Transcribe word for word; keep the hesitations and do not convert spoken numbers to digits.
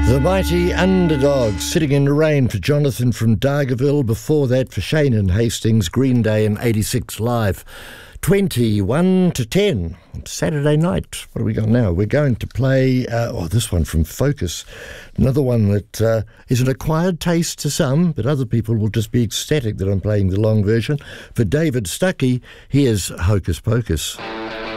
The Mighty Underdogs, Sitting in the Rain for Jonathan from Dargaville. Before that, for Shane in Hastings, Green Day in eighty-six Live. twenty-one to ten, Saturday night. What have we got now? We're going to play, uh, oh, this one from Focus. Another one that uh, is an acquired taste to some, but other people will just be ecstatic that I'm playing the long version. For David Stuckey, here's Hocus Pocus.